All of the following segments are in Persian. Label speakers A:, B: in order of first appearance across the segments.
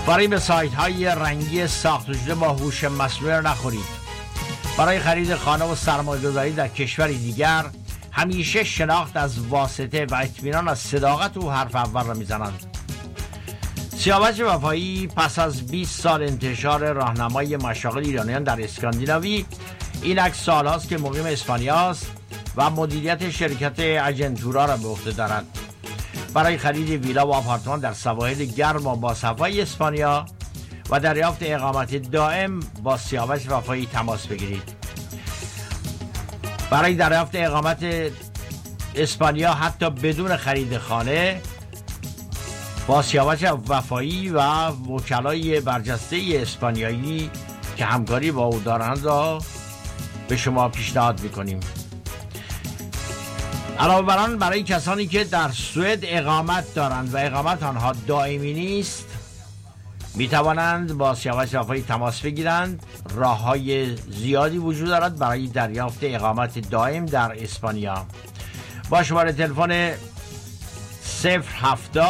A: فریب سایت های رنگی ساخته شده با هوش مصنوعی را نخورید. برای خرید خانه و سرمایه‌گذاری در کشوری دیگر همیشه شناخت از واسطه و اطمینان از صداقت او حرف اول را میزنند. سیاوش وفایی پس از 20 سال انتشار راهنمای مشاغل ایرانیان در اسکاندیناوی، اینک سال‌هاست که مقیم اسپانیا است و مدیریت شرکت اجنتورا را به عهده دارد. برای خرید ویلا و آپارتمان در سواحل گرم و باصفای اسپانیا و دریافت اقامت دائم با سیاوش وفایی تماس بگیرید. برای دریافت اقامت اسپانیا حتی بدون خرید خانه با سیاوش وفایی و وکلای برجسته اسپانیایی که همکاری با او دارند را به شما پیشنهاد می‌کنیم. علاوه بر آن برای کسانی که در سوئد اقامت دارند و اقامت آنها دائمی نیست می توانند با سیاوش وفایی تماس بگیرند. راه‌های زیادی وجود دارد برای دریافت اقامت دائم در اسپانیا. با شماره تلفن 070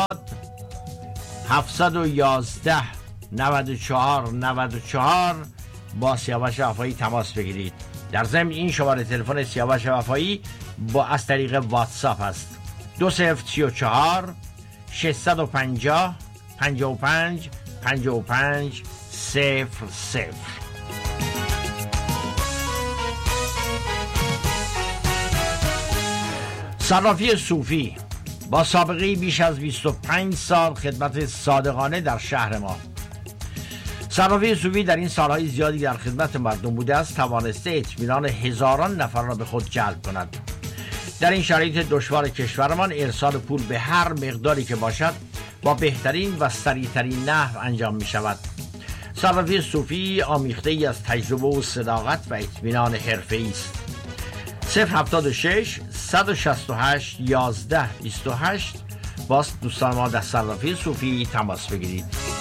A: 711 94 94 با سیاوش وفایی تماس بگیرید. در ضمن این شماره تلفن سیاوش وفایی از طریق واتساپ است. 2034 650 55 55 00. صرافی صوفی با سابقه بیش از 25 سال خدمت صادقانه در شهر ما. صرافی صوفی در این سالهای زیادی در خدمت مردم بوده است، توانسته اطمینان هزاران نفر را به خود جلب کند. در این شرایط دشوار کشورمان ارسال پول به هر مقداری که باشد با بهترین و سریعترین نحو انجام می شود. صرافی صوفی آمیخته ای از تجربه و صداقت و اطمینان حرفه‌ای است. 076 168 11 28 باز دوستان ما در صرافی صوفی تماس بگیرید.